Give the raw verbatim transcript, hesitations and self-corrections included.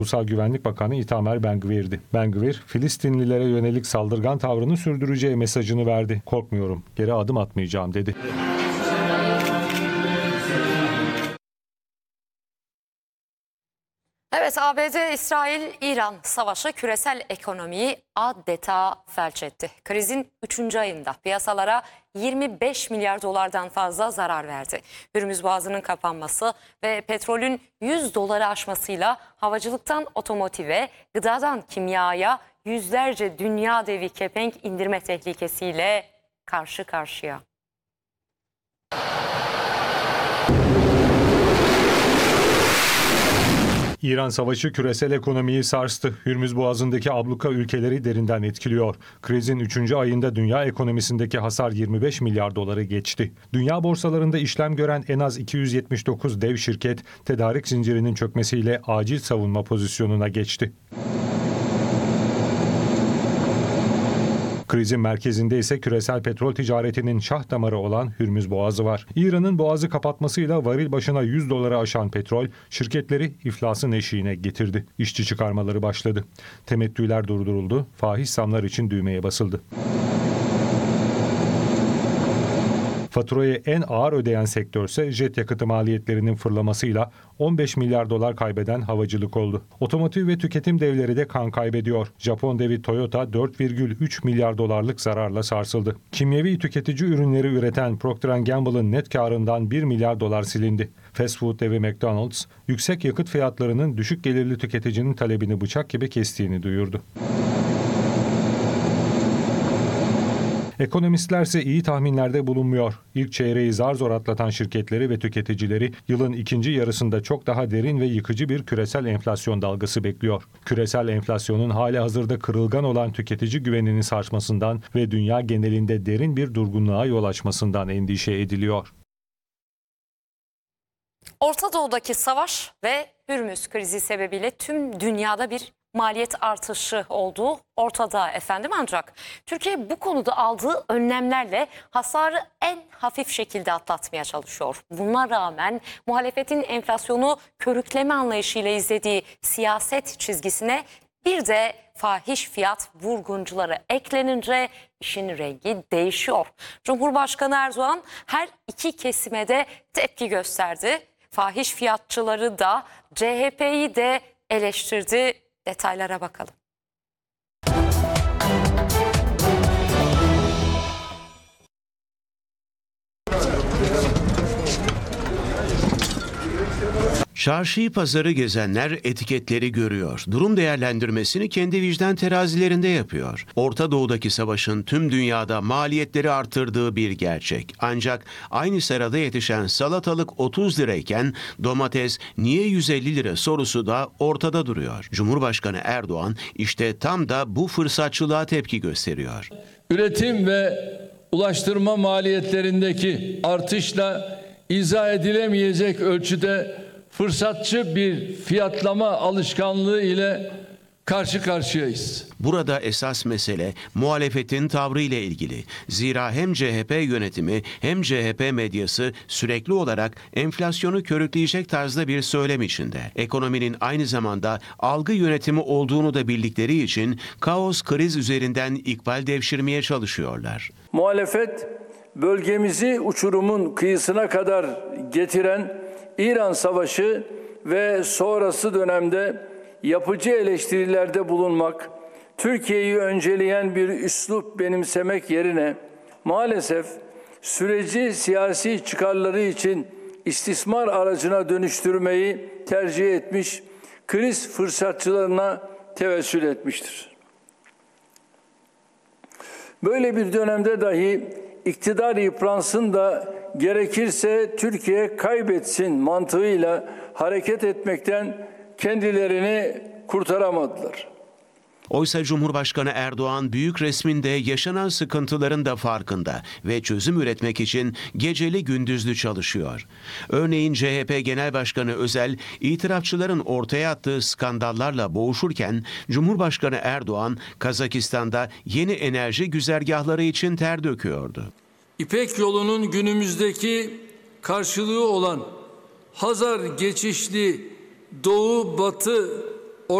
Ulusal Güvenlik Bakanı Itamar Ben-Gvir'di. Ben-Gvir, Filistinlilere yönelik saldırgan tavrını sürdüreceği mesajını verdi. Korkmuyorum, geri adım atmayacağım dedi. Evet, A B D-İsrail-İran savaşı küresel ekonomiyi adeta felç etti. Krizin üçüncü ayında piyasalara yirmi beş milyar dolardan fazla zarar verdi. Hürmüz Boğazı'nın kapanması ve petrolün yüz doları aşmasıyla havacılıktan otomotive, gıdadan kimyaya yüzlerce dünya devi kepenk indirme tehlikesiyle karşı karşıya. İran savaşı küresel ekonomiyi sarstı. Hürmüz Boğazı'ndaki abluka ülkeleri derinden etkiliyor. Krizin üçüncü ayında dünya ekonomisindeki hasar yirmi beş milyar doları geçti. Dünya borsalarında işlem gören en az iki yüz yetmiş dokuz dev şirket tedarik zincirinin çökmesiyle acil savunma pozisyonuna geçti. Krizin merkezinde ise küresel petrol ticaretinin şah damarı olan Hürmüz Boğazı var. İran'ın boğazı kapatmasıyla varil başına yüz doları aşan petrol şirketleri iflasın eşiğine getirdi. İşçi çıkarmaları başladı. Temettüler durduruldu. Fahiş zamlar için düğmeye basıldı. Faturayı en ağır ödeyen sektörse jet yakıtı maliyetlerinin fırlamasıyla on beş milyar dolar kaybeden havacılık oldu. Otomotiv ve tüketim devleri de kan kaybediyor. Japon devi Toyota dört virgül üç milyar dolarlık zararla sarsıldı. Kimyevi tüketici ürünleri üreten Procter and Gamble'ın net karından bir milyar dolar silindi. Fast food devi McDonald's, yüksek yakıt fiyatlarının düşük gelirli tüketicinin talebini bıçak gibi kestiğini duyurdu. Ekonomistlerse iyi tahminlerde bulunmuyor. İlk çeyreği zar zor atlatan şirketleri ve tüketicileri yılın ikinci yarısında çok daha derin ve yıkıcı bir küresel enflasyon dalgası bekliyor. Küresel enflasyonun halihazırda kırılgan olan tüketici güvenini sarsmasından ve dünya genelinde derin bir durgunluğa yol açmasından endişe ediliyor. Orta Doğu'daki savaş ve Hürmüz krizi sebebiyle tüm dünyada bir maliyet artışı olduğu ortada efendim, ancak Türkiye bu konuda aldığı önlemlerle hasarı en hafif şekilde atlatmaya çalışıyor. Buna rağmen muhalefetin enflasyonu körükleme anlayışıyla izlediği siyaset çizgisine bir de fahiş fiyat vurguncuları eklenince işin rengi değişiyor. Cumhurbaşkanı Erdoğan her iki kesime de tepki gösterdi. Fahiş fiyatçıları da C H P'yi de eleştirdi. Detaylara bakalım. Çarşıyı pazarı gezenler etiketleri görüyor. Durum değerlendirmesini kendi vicdan terazilerinde yapıyor. Orta Doğu'daki savaşın tüm dünyada maliyetleri arttırdığı bir gerçek. Ancak aynı sırada yetişen salatalık otuz lirayken domates niye yüz elli lira sorusu da ortada duruyor. Cumhurbaşkanı Erdoğan işte tam da bu fırsatçılığa tepki gösteriyor. Üretim ve ulaştırma maliyetlerindeki artışla izah edilemeyecek ölçüde fırsatçı bir fiyatlama alışkanlığı ile karşı karşıyayız. Burada esas mesele muhalefetin tavrı ile ilgili. Zira hem C H P yönetimi hem C H P medyası sürekli olarak enflasyonu körükleyecek tarzda bir söylem içinde. Ekonominin aynı zamanda algı yönetimi olduğunu da bildikleri için kaos kriz üzerinden ikbal devşirmeye çalışıyorlar. Muhalefet bölgemizi uçurumun kıyısına kadar getiren İran Savaşı ve sonrası dönemde yapıcı eleştirilerde bulunmak, Türkiye'yi önceleyen bir üslup benimsemek yerine maalesef süreci siyasi çıkarları için istismar aracına dönüştürmeyi tercih etmiş, kriz fırsatçılarına tevessül etmiştir. Böyle bir dönemde dahi iktidar yıpransın da gerekirse Türkiye kaybetsin mantığıyla hareket etmekten kendilerini kurtaramadılar. Oysa Cumhurbaşkanı Erdoğan büyük resminde yaşanan sıkıntıların da farkında ve çözüm üretmek için geceli gündüzlü çalışıyor. Örneğin C H P Genel Başkanı Özel, itirafçıların ortaya attığı skandallarla boğuşurken Cumhurbaşkanı Erdoğan, Kazakistan'da yeni enerji güzergahları için ter döküyordu. İpek yolunun günümüzdeki karşılığı olan Hazar geçişli Doğu Batı